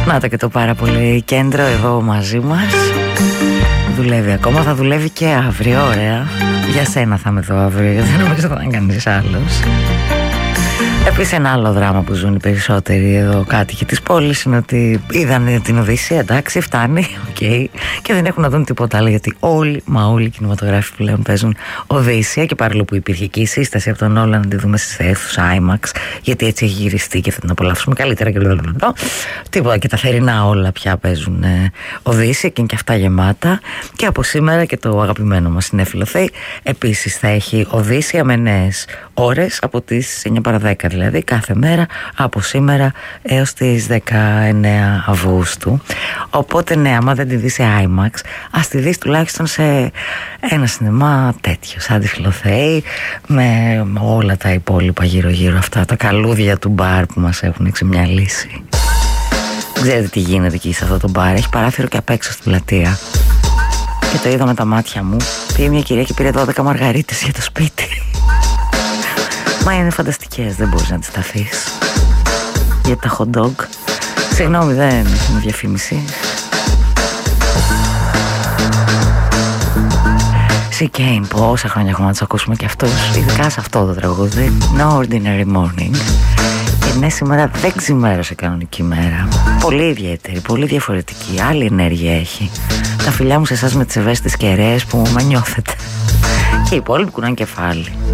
Να το και το πάρα πολύ κέντρο εδώ μαζί μας. Δουλεύει ακόμα, θα δουλεύει και αύριο, ωραία. Για σένα θα είμαι εδώ αύριο, γιατί δεν νομίζω θα είναι κανείς άλλος. Επίσης ένα άλλο δράμα που ζουν οι περισσότεροι εδώ κάτοικοι της πόλης είναι ότι είδαν την Οδύσσεια, εντάξει, φτάνει, okay, και δεν έχουν να δουν τίποτα άλλο, γιατί όλοι οι κινηματογράφοι πλέον παίζουν Οδύσσεια, και παρόλο που υπήρχε και η σύσταση από τον Νόλαν να τη δούμε στις αίθουσες IMAX, γιατί έτσι έχει γυριστεί και θα την απολαύσουμε καλύτερα και τίποτα, και τα θερινά όλα πια παίζουν Οδύσσεια και είναι και αυτά γεμάτα. Και από σήμερα και το αγαπημένο μας Συνέφιλο Θεϊ επίσης θα έχει Οδύσσεια με νέες ώρες από τις 9 παρα 10, δηλαδή κάθε μέρα από σήμερα έως τις 19 Αυγούστου. Οπότε ναι, άμα δεν τη δεις σε IMAX, ας τη δεις τουλάχιστον σε ένα σινεμά τέτοιο σαν τη Φιλοθέη, με όλα τα υπόλοιπα γύρω αυτά, τα καλούδια του μπαρ που μας έχουν ξεμυαλίσει. Ξέρετε τι γίνεται εκεί σε αυτό το μπαρ? Έχει παράθυρο και απ' έξω στην πλατεία, και το είδα με τα μάτια μου. Πήγε μια κυρία και πήρε 12 μαργαρίτες για το σπίτι. Μα είναι φανταστικές, δεν μπορείς να τις σταθείς. Για τα hot dog. Συγγνώμη, δεν είναι διαφήμιση. Chicane, πόσα χρόνια έχουμε να τους ακούσουμε και αυτούς, ειδικά σε αυτό το τραγούδι, No Ordinary Morning. Και ναι, σήμερα δεν ξημέρωσε κανονική μέρα. Πολύ ιδιαίτερη, πολύ διαφορετική, άλλη ενέργεια έχει. Τα φιλιά μου σε εσάς με τις ευαίσθητες κεραίες που με νιώθετε. Και οι υπόλοιποι κουνάνε κεφάλι.